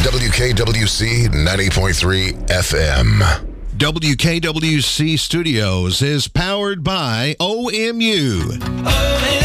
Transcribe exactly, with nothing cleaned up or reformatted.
W K W C ninety point three F M. W K W C Studios is powered by O M U.